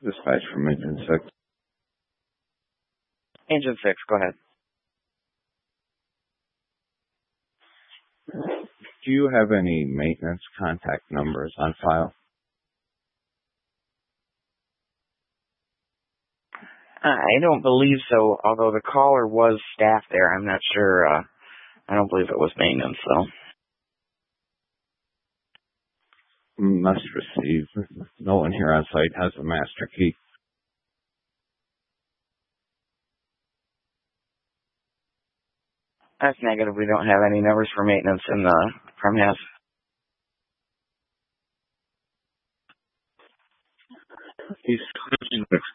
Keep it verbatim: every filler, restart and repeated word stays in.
Dispatch from Engine six. Engine six, go ahead. Do you have any maintenance contact numbers on file? I don't believe so, although the caller was staff there. I'm not sure. Uh, I don't believe it was maintenance, though. Must receive. No one here on site has a master key. That's negative. We don't have any numbers for maintenance in the farmhouse. He's